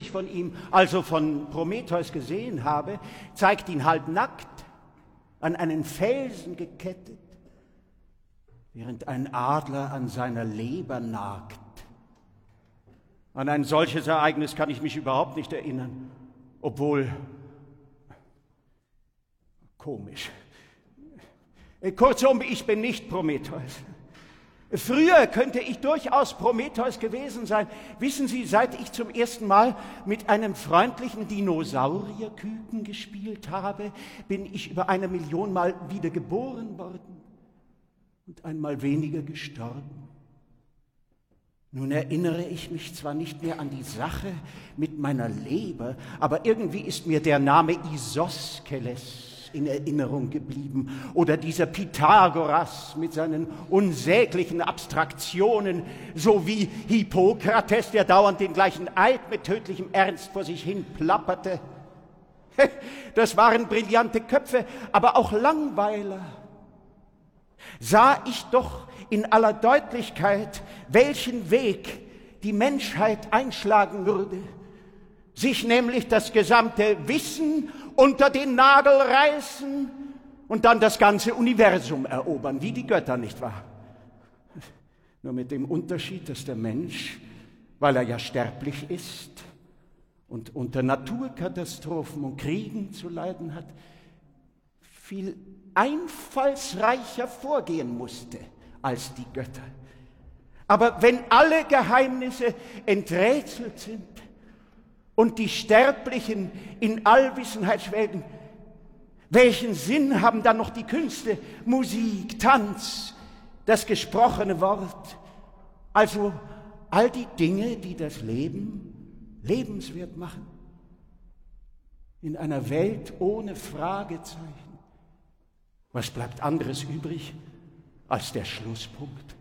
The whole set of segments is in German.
ich von ihm, also von Prometheus, gesehen habe, zeigt ihn halbnackt, an einen Felsen gekettet, während ein Adler an seiner Leber nagt. An ein solches Ereignis kann ich mich überhaupt nicht erinnern, obwohl komisch. Kurzum, ich bin nicht Prometheus. Früher könnte ich durchaus Prometheus gewesen sein. Wissen Sie, seit ich zum ersten Mal mit einem freundlichen Dinosaurierküken gespielt habe, bin ich über 1 Million Mal wieder geboren worden und einmal weniger gestorben. Nun erinnere ich mich zwar nicht mehr an die Sache mit meiner Leber, aber irgendwie ist mir der Name Isoskeles in Erinnerung geblieben oder dieser Pythagoras mit seinen unsäglichen Abstraktionen sowie Hippokrates, der dauernd den gleichen Eid mit tödlichem Ernst vor sich hin plapperte. Das waren brillante Köpfe, aber auch Langweiler. Sah ich doch in aller Deutlichkeit, welchen Weg die Menschheit einschlagen würde, sich nämlich das gesamte Wissen unter den Nagel reißen und dann das ganze Universum erobern, wie die Götter, nicht wahr? Nur mit dem Unterschied, dass der Mensch, weil er ja sterblich ist und unter Naturkatastrophen und Kriegen zu leiden hat, viel einfallsreicher vorgehen musste als die Götter. Aber wenn alle Geheimnisse enträtselt sind und die Sterblichen in Allwissenheit schwelgen, welchen Sinn haben dann noch die Künste, Musik, Tanz, das gesprochene Wort, also all die Dinge, die das Leben lebenswert machen? In einer Welt ohne Fragezeichen, was bleibt anderes übrig als der Schlusspunkt?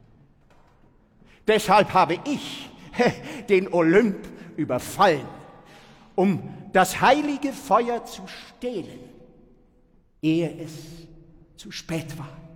Deshalb habe ich den Olymp überfallen, um das heilige Feuer zu stehlen, ehe es zu spät war.